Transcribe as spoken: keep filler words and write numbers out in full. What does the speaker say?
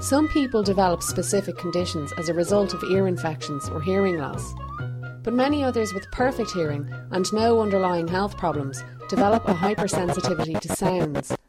Some people develop specific conditions as a result of ear infections or hearing loss, but many others with perfect hearing and no underlying health problems develop a hypersensitivity to sounds